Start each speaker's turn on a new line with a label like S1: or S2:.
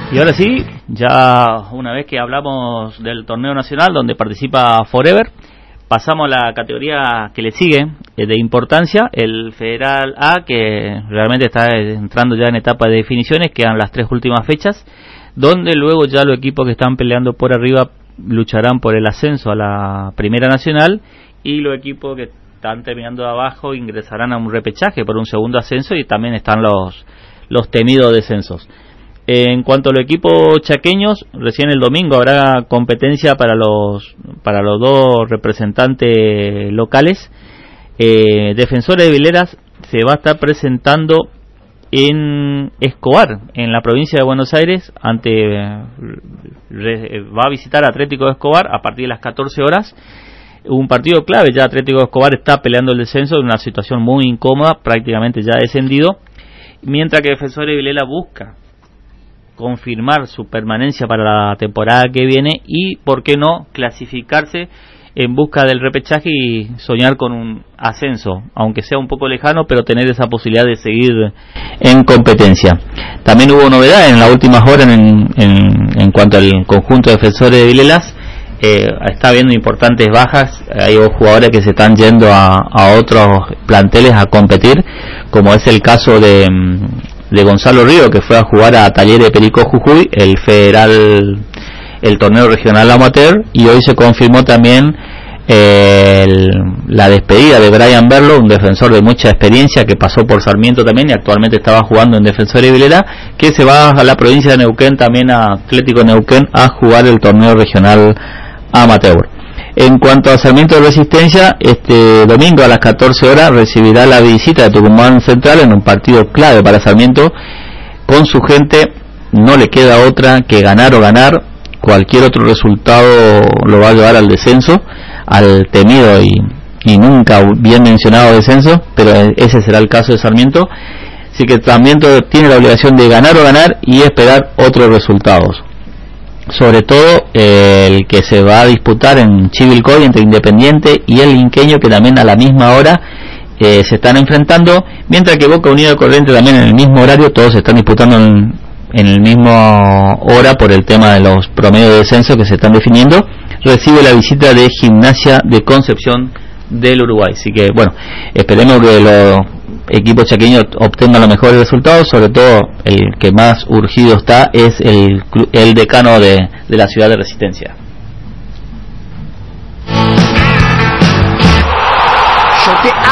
S1: Y ahora sí, ya una vez que hablamos del torneo nacional donde participa Forever, pasamos a la categoría que le sigue de importancia, el Federal A, que realmente está entrando ya en etapa de definiciones, quedan las 3 últimas fechas, donde luego ya los equipos que están peleando por arriba lucharán por el ascenso a la Primera Nacional, y los equipos que están terminando de abajo ingresarán a un repechaje por un segundo ascenso, y también están los temidos descensos. En cuanto a los equipos chaqueños, recién el domingo habrá competencia para los 2 representantes locales. Defensores de Villeras se va a estar presentando en Escobar, en la provincia de Buenos Aires, va a visitar Atlético de Escobar a partir de las 14 horas. Un partido clave, ya Atlético de Escobar está peleando el descenso en una situación muy incómoda, prácticamente ya descendido, mientras que Defensores de Vilela busca confirmar su permanencia para la temporada que viene y, por qué no, clasificarse en busca del repechaje y soñar con un ascenso, aunque sea un poco lejano, pero tener esa posibilidad de seguir en competencia. También hubo novedades en las últimas horas en cuanto al conjunto de Defensores de Vilelas. Está habiendo importantes bajas, hay jugadores que se están yendo a otros planteles a competir, como es el caso de Gonzalo Río, que fue a jugar a Talleres de Perico Jujuy, el torneo regional amateur, y hoy se confirmó también la despedida de Brian Berlo, un defensor de mucha experiencia que pasó por Sarmiento también y actualmente estaba jugando en Defensores de Vilela, que se va a la provincia de Neuquén, también a Atlético Neuquén, a jugar el torneo regional amateur. En cuanto a Sarmiento de Resistencia, este domingo a las 14 horas recibirá la visita de Tucumán Central en un partido clave para Sarmiento. Con su gente no le queda otra que ganar o ganar. Cualquier otro resultado lo va a llevar al descenso, al temido y nunca bien mencionado descenso, pero ese será el caso de Sarmiento. Así que Sarmiento tiene la obligación de ganar o ganar y esperar otros resultados. Sobre todo el que se va a disputar en Chivilcoy entre Independiente y el Inqueño, que también a la misma hora se están enfrentando, mientras que Boca Unido de Corrientes también en el mismo horario, todos se están disputando en el mismo hora por el tema de los promedios de descenso que se están definiendo. Recibe la visita de Gimnasia de Concepción del Uruguay. Así que bueno, esperemos que los equipos chaqueños obtengan los mejores resultados. Sobre todo el que más urgido está es el decano de la ciudad de Resistencia.